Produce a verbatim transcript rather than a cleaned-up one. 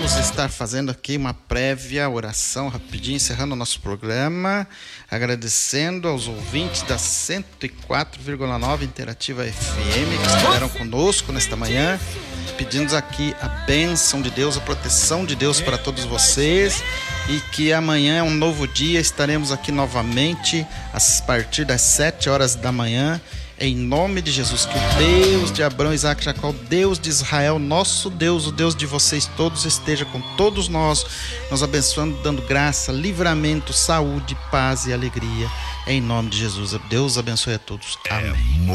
vamos estar fazendo aqui uma prévia oração rapidinho, encerrando o nosso programa, agradecendo aos ouvintes da cento e quatro vírgula nove Interativa F M que estiveram conosco nesta manhã. Pedimos aqui a bênção de Deus, a proteção de Deus para todos vocês, e que amanhã é um novo dia, estaremos aqui novamente a partir das sete horas da manhã, em nome de Jesus. Que o Deus de Abraão, Isaac e Jacó, o Deus de Israel, nosso Deus, o Deus de vocês todos, esteja com todos nós, nos abençoando, dando graça, livramento, saúde, paz e alegria, em nome de Jesus. Deus abençoe a todos. Amém.